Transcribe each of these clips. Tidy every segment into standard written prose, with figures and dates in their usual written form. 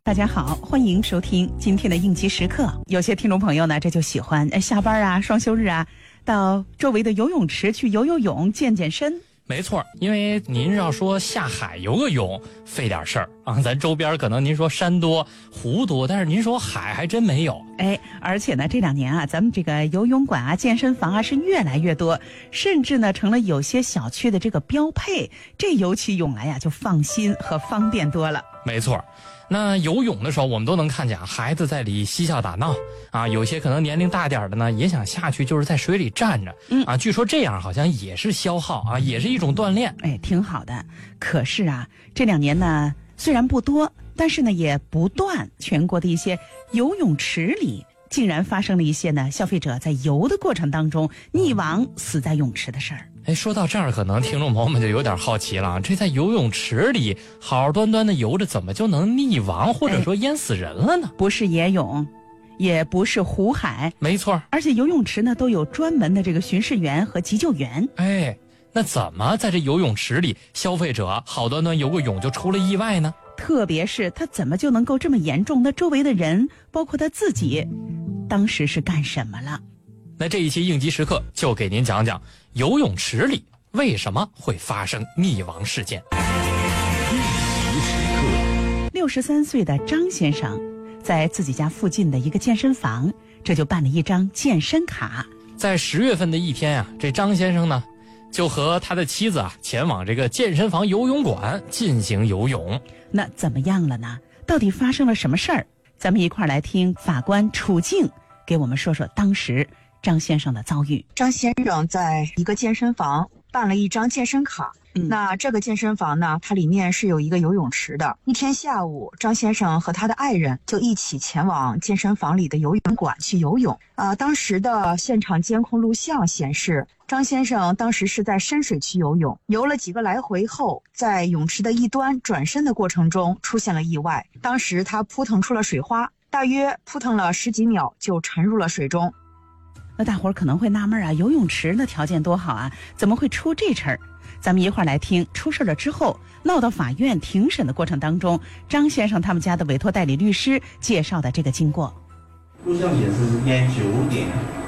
大家好，欢迎收听今天的应急时刻。有些听众朋友呢，这就喜欢下班啊、双休日啊，到周围的游泳池去游游泳、健健身。 没错，因为您要说下海游个泳费点事儿啊，咱周边可能您说山多湖多，但是您说海还真没有。 而且呢，这2年啊，咱们这个游泳馆啊、健身房啊是越来越多，甚至呢成了有些小区的这个标配，这游起泳来呀就放心和方便多了。 没错，那游泳的时候我们都能看见孩子在里嬉笑打闹啊，有些可能年龄大点的呢也想下去，就是在水里站着啊，据说这样好像也是消耗啊，也是一种锻炼。 挺好的。可是啊，这2年呢虽然不多，但是呢也不断，全国的一些游泳池里竟然发生了一些呢消费者在游的过程当中溺亡死在泳池的事儿。 说到这儿，可能听众朋友们就有点好奇了，这在游泳池里好端端的游着，怎么就能溺亡或者说淹死人了呢？ 不是野泳，也不是湖海， 没错， 而且游泳池呢都有专门的这个巡视员和急救员。 那怎么在这游泳池里消费者好端端游个泳就出了意外呢？ 特别是他怎么就能够这么严重？那周围的人包括他自己当时是干什么了？ 那这一期应急时刻就给您讲讲游泳池里为什么会发生溺亡事件。 应急时刻 63岁的张先生在自己家附近的一个健身房，这就办了一张健身卡。 在10月份的一天啊，这张先生呢就和他的妻子啊前往这个健身房游泳馆进行游泳。 那怎么样了呢？到底发生了什么事儿？咱们一块儿来听法官楚静给我们说说当时张先生的遭遇。 张先生在一个健身房办了一张健身卡。那这个健身房呢，它里面是有一个游泳池的。一天下午，张先生和他的爱人就一起前往健身房里的游泳馆去游泳。当时的现场监控录像显示，张先生当时是在深水区游泳，游了几个来回后，在泳池的一端转身的过程中出现了意外。当时他扑腾出了水花，大约扑腾了10几秒就沉入了水中。 那大伙儿可能会纳闷啊，游泳池那条件多好啊，怎么会出这事儿？咱们一块儿来听出事了之后闹到法院庭审的过程当中，张先生他们家的委托代理律师介绍的这个经过。 录像显示时间9点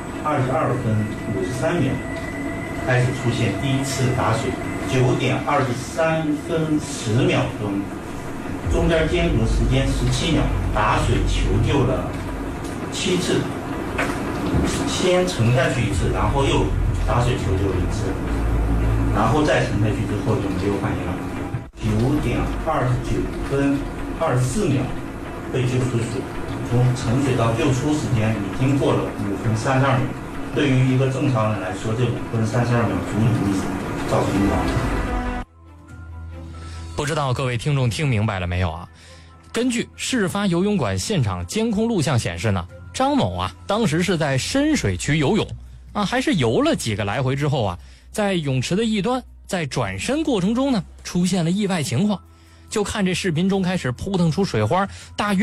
22分53秒开始出现第一次打水，9点23分10秒钟，中间间隔时间17秒，打水求救了7次，先沉下去1次，然后又打水求救1次，然后再沉下去之后就没有反应了。9点29分24秒被救出水，从沉水到救出时间已经过了5分32秒。对于一个正常人来说，这5分32秒足以造成溺亡。 不知道各位听众听明白了没有啊？根据事发游泳馆现场监控录像显示呢，张某啊当时是在深水区游泳啊，还是游了几个来回之后啊，在泳池的一端，在转身过程中呢出现了意外情况，就看这视频中开始扑腾出水花，大约